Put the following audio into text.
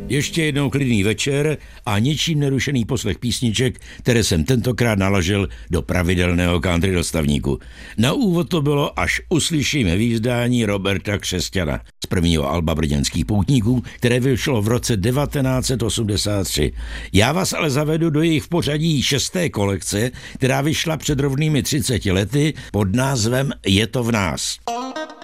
Ještě jednou klidný večer a ničím nerušený poslech písniček, které jsem tentokrát naložil do pravidelného country dostavníku. Na úvod to bylo Až uslyšíme výzdání Roberta Křesťana z prvního alba Brněnských poutníků, které vyšlo v roce 1983. Já vás ale zavedu do jejich pořadí 6. kolekce, která vyšla před rovnými 30 lety pod názvem Je to v nás.